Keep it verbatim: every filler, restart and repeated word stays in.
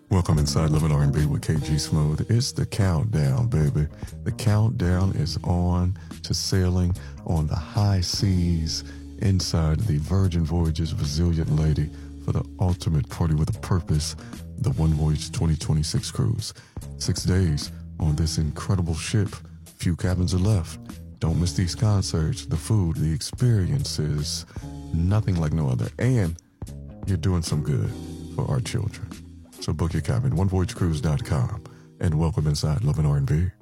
Welcome inside Love and R and B with K G Smooth. It's the countdown, baby. The countdown is on to sailing on the high seas inside the Virgin Voyages Resilient Lady for the ultimate party with a purpose, the One Voyage twenty twenty-six cruise. Six days on this incredible ship. Few cabins are left. Don't miss these concerts, the food, the experiences. Nothing like no other. And you're doing some good for our children. So book your cabin, one voyage cruise dot com, and welcome inside Love and R and B.